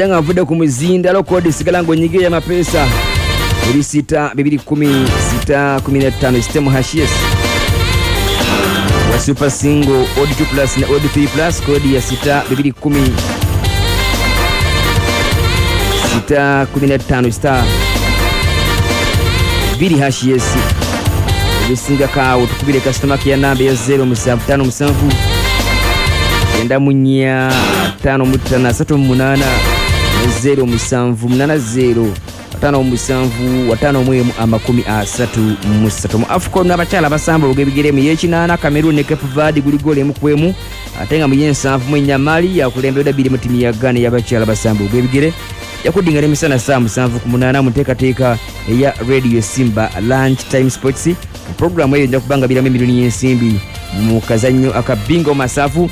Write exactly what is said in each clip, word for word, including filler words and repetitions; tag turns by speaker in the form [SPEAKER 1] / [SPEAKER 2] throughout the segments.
[SPEAKER 1] Wadanga mvuda kumuzinda lo kodi sigala ngonyige ya mapesa eri sita bibiri kumi sita kumi na tano system hashes wa super single odd two plus na odd three plus kodi ya sita bibiri kumi sita kumi na tano star bibiri hashes bisinga kawo tukubire customer care namba ya zero musanvu tano musanvu enda munya tano mutana satu munana zero musanvu munana zero tano musanvu watano mwemu amakumi asatu musatu mu Afcon n'abachala basamba ogebigere mu yekinana Cameroon ne Cape Verde guli gole mu kwemu atenga mu yensanvu mu nyamali ya kulembera biri mu timu ya Ghana y'abachala basamba ogebigere yakudingana emisana saa musanvu ku munana muteka teka ya Radio Simba Lunch Time Sports program eyo ndakubanga biramu miliyoni y'ensimbi mu kazanyo akabingo masafu.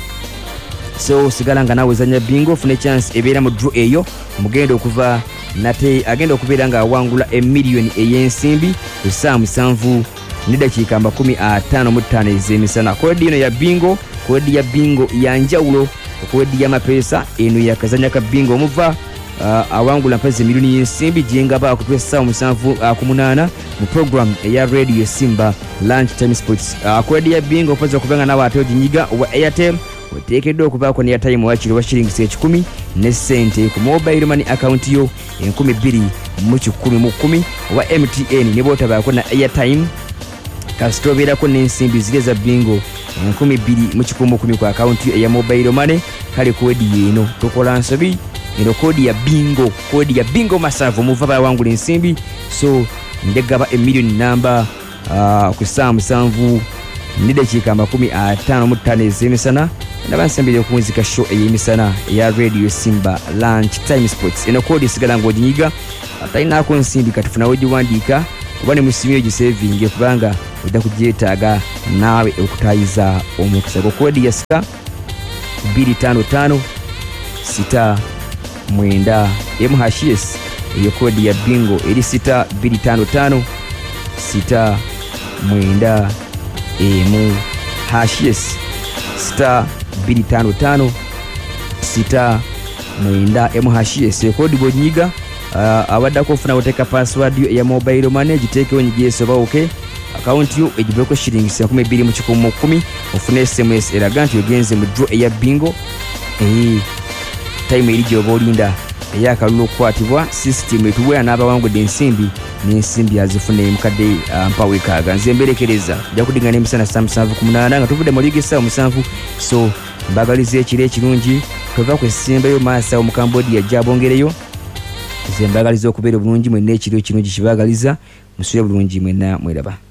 [SPEAKER 1] So sigalanga nawe zanya bingo fune chance ebera mu draw eyo mugendo okuva nate agenda okubera nga wangula a million eyensimbi saa musanvu nidakika makumi atano mu ttaano ezemisana. Kodi ino ya bingo kodi ya bingo ya njawulo kodi ya mapesa eno ya kazanya ka bingo muva uh, awangula mpezi milioni y'ensimbi jenga ba kutwe saa musanvu uh, ku munana mu program ya Radio Simba Lunch Time Sports. Uh, kodi ya bingo paza kubanga nawe atoji nyiga wa Airtel otekedde okubaako ne airtime wakiri wa shillings ekikumi ne sente ku mobile money account yo enkumi bbiri mu kikumi mu kkumi wa M T N ne bootabaako na airtime kasitobeerako n'ensimbi zile za bingo enkumi bbiri mu kikumi mu kkumi ku account yo eya mobile money. Kale kodi yeno tukola nsobi eno kodi ya bingo kodi ya bingo masavu muva bawangula ensimbi. So ndegaba a million number uh, ku saa musanvu nidakika makumi atano mu ttaano ezemisana nabansembere okunzika show eyemisana ya Radio Simba Lunch Time Sports. Eno kodi sigala ngoginyiga atayinako nsimbi katufuna ogiwandika obane musimye gisaving kubanga ojja kugyetaaga nawe okutayiza omukisa. Kodi ya sita bbiri ttaano ttaano sita mwenda M H S eyo kodi ya bingo eri sita bbiri ttaano ttaano sita mwenda M H S star bbiri ttaano ttaano sita mwenda M H S kodi bonyiga uh, awadako funa oteka password yo ya mobile money giteke onyigeso ba okay account yo ejibeko shillings enkumi bbiri mu kikumi mu kkumi ofune S M S eraganti yogenze mu draw ya bingo eh time eri gyobolinda eya kalulu kwatibwa system etuwe anaba wangu densimbi n'ensimbi azifune mukadde uh, mpawe kaga nze mberekereza ja kudingana emisana saa musanvu ku munana nga tuvude mu ligi saa musanvu. So mbagalize ekire ekirungi tova kwesimbayo maasa mu Cambodia jabongereyo nze mbagalize okubeera bulungi mwenna ekiro ekirungi kibagaliza musule bulungi mwenna mweraba.